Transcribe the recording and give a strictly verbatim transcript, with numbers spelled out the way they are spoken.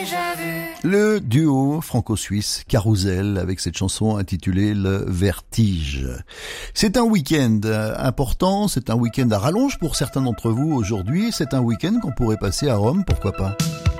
Le duo franco-suisse Carousel avec cette chanson intitulée Le Vertige. C'est un week-end important, c'est un week-end à rallonge pour certains d'entre vous aujourd'hui, c'est un week-end qu'on pourrait passer à Rome, pourquoi pas.